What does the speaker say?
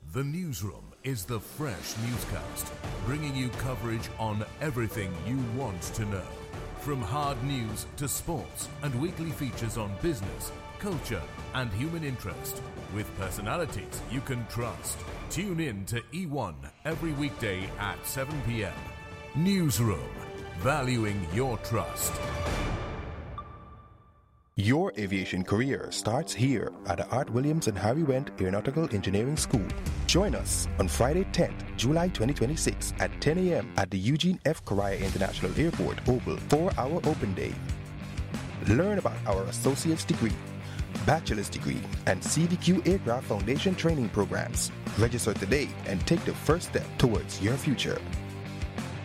The Newsroom is the fresh newscast, bringing you coverage on everything you want to know. From hard news to sports and weekly features on business, culture and human interest, with personalities you can trust. Tune in to E1 every weekday at 7 p.m. Newsroom, valuing your trust. Your aviation career starts here at the Art Williams and Harry Wendt Aeronautical Engineering School. Join us on Friday 10th, July 2026 at 10 a.m. at the Eugene F. Correa International Airport Oval for our open day. Learn about our associate's degree, bachelor's degree, and CDQ Aircraft Foundation training programs. Register today and take the first step towards your future.